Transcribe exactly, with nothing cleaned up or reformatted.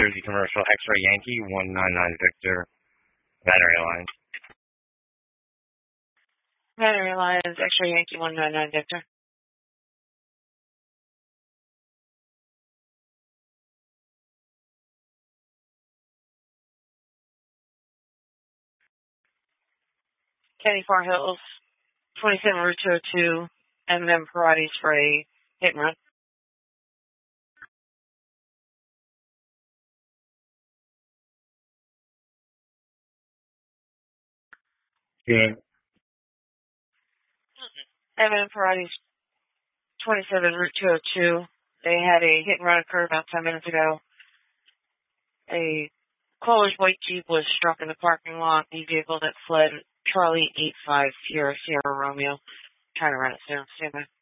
Jersey Commercial X-Ray Yankee one nine nine Victor, Battery Lines. Battery Lines, X-Ray Yankee one nine nine Victor. Kenny Far Hills, twenty-seven Route two oh two, M and M Karate Spray, hit and run. Yeah. M and M Karate, twenty-seven Route two oh two. They had a hit and run occur about ten minutes ago. A Coleridge white Jeep was struck in the parking lot. The vehicle that fled, Charlie eight five Sierra Sierra Romeo. Trying to run it soon. Stand by.